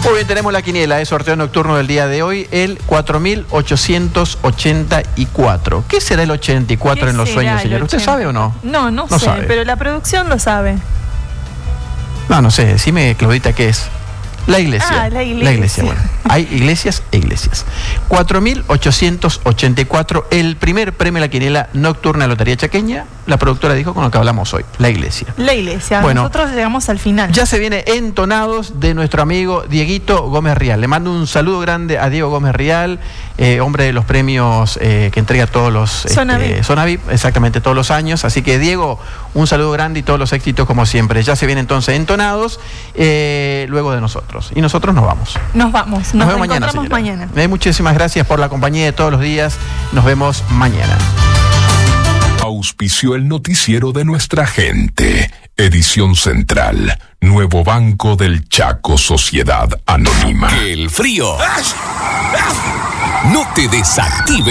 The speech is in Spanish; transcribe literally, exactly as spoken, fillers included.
Muy bien, tenemos la quiniela de sorteo nocturno del día de hoy, el cuatro mil ochocientos ochenta y cuatro. ¿Qué será el ochenta y cuatro en los sueños, señor? ¿Usted sabe o no? No, no, no sé, sabe. Pero la producción lo sabe. No, no sé, decime, Claudita, ¿qué es? La iglesia. Ah, la iglesia. La iglesia, bueno. Hay iglesias e iglesias. cuatro mil ochocientos ochenta y cuatro, el primer premio de la quiniela nocturna de Lotería Chaqueña. La productora dijo con lo que hablamos hoy, la iglesia. La iglesia. Bueno, nosotros llegamos al final. Ya se viene Entonados de nuestro amigo Dieguito Gómez Rial. Le mando un saludo grande a Diego Gómez Rial, eh, hombre de los premios eh, que entrega todos los... Sonaví. Este, Sonaví, exactamente, todos los años. Así que, Diego, un saludo grande y todos los éxitos como siempre. Ya se viene entonces Entonados, eh, luego de nosotros. Y nosotros nos vamos. Nos vamos. Nos, Nos vemos mañana, encontramos señora. mañana. Eh, muchísimas gracias por la compañía de todos los días. Nos vemos mañana. Auspició el noticiero de nuestra gente. Edición Central. Nuevo Banco del Chaco, Sociedad Anónima. El frío no te desactive